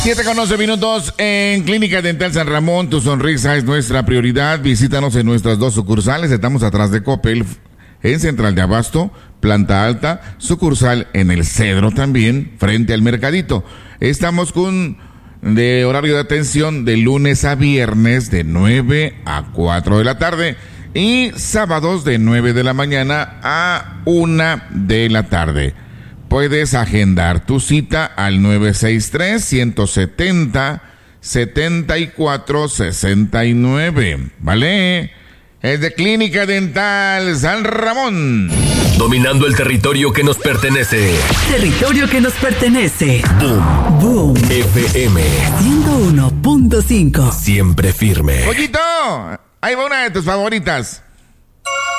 7:11 en Clínica Dental San Ramón. Tu sonrisa es nuestra prioridad. Visítanos en nuestras 2 sucursales. Estamos atrás de Coppel, en Central de Abasto, planta alta, sucursal en El Cedro también, frente al Mercadito. Estamos con de horario de atención de lunes a viernes de 9 a 4 de la tarde y sábados de 9 de la mañana a 1 de la tarde. Puedes agendar tu cita al 963-170-7469, ¿vale? Es de Clínica Dental San Ramón. Dominando el territorio que nos pertenece. Territorio que nos pertenece. Boom. Boom. FM 101.5. Siempre firme. Pollito, ahí va una de tus favoritas.